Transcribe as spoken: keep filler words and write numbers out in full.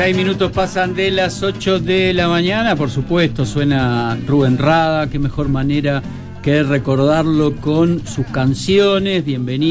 Seis minutos pasan de las ocho de la mañana. Por supuesto, suena Rubén Rada. Qué mejor manera que recordarlo con sus canciones. Bienvenido.